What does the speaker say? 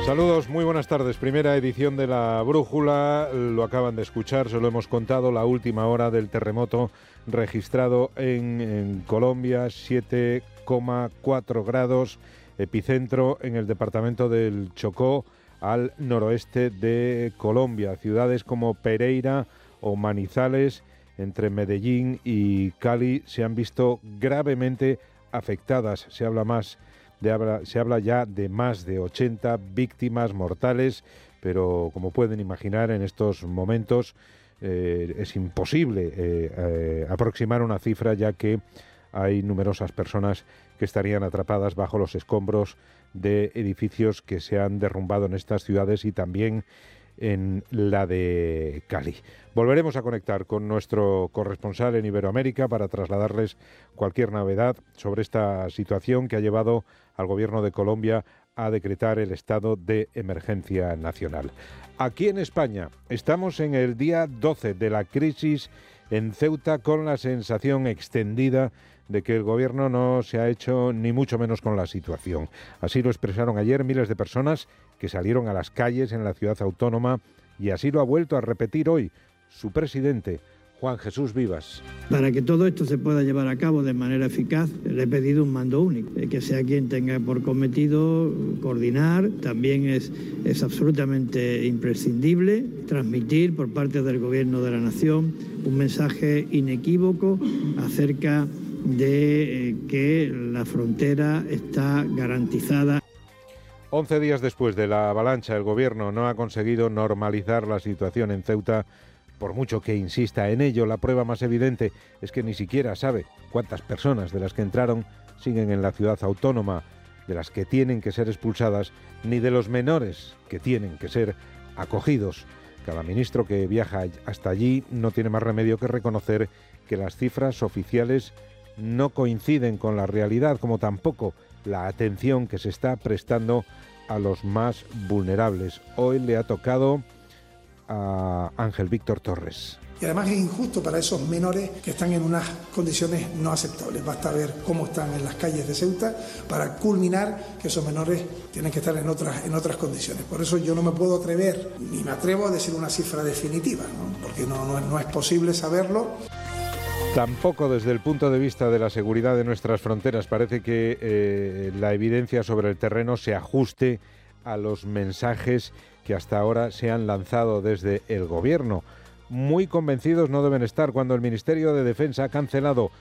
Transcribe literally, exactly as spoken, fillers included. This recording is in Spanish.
Saludos, muy buenas tardes. Primera edición de La Brújula, lo acaban de escuchar, se lo hemos contado, la última hora del terremoto registrado en, en Colombia, siete coma cuatro grados, epicentro en el departamento del Chocó, al noroeste de Colombia. Ciudades como Pereira o Manizales, entre Medellín y Cali, se han visto gravemente afectadas. Se habla más De habla, se habla ya de más de ochenta víctimas mortales, pero como pueden imaginar en estos momentos eh, es imposible eh, eh, aproximar una cifra, ya que hay numerosas personas que estarían atrapadas bajo los escombros de edificios que se han derrumbado en estas ciudades y también en la de Cali. Volveremos a conectar con nuestro corresponsal en Iberoamérica para trasladarles cualquier novedad sobre esta situación que ha llevado al gobierno de Colombia a decretar el estado de emergencia nacional. Aquí en España estamos en el día doce de la crisis en Ceuta, con la sensación extendida de que el gobierno no se ha hecho ni mucho menos con la situación. Así lo expresaron ayer miles de personas que salieron a las calles en la ciudad autónoma, y así lo ha vuelto a repetir hoy su presidente, Juan Jesús Vivas. Para que todo esto se pueda llevar a cabo de manera eficaz, le he pedido un mando único, que sea quien tenga por cometido coordinar. También es, es absolutamente imprescindible transmitir por parte del Gobierno de la Nación un mensaje inequívoco acerca de eh, que la frontera está garantizada. Once días después de la avalancha, el gobierno no ha conseguido normalizar la situación en Ceuta, por mucho que insista en ello. La prueba más evidente es que ni siquiera sabe cuántas personas de las que entraron siguen en la ciudad autónoma, de las que tienen que ser expulsadas, ni de los menores que tienen que ser acogidos. Cada ministro que viaja hasta allí no tiene más remedio que reconocer que las cifras oficiales no coinciden con la realidad, como tampoco la atención que se está prestando a los más vulnerables. Hoy le ha tocado a Ángel Víctor Torres. Y además es injusto para esos menores que están en unas condiciones no aceptables. Basta ver cómo están en las calles de Ceuta para culminar que esos menores tienen que estar en otras, en otras condiciones. Por eso yo no me puedo atrever, ni me atrevo a decir una cifra definitiva, ¿no? Porque no, no, no es posible saberlo. Tampoco desde el punto de vista de la seguridad de nuestras fronteras parece que eh, la evidencia sobre el terreno se ajuste a los mensajes que hasta ahora se han lanzado desde el gobierno. Muy convencidos no deben estar cuando el Ministerio de Defensa ha cancelado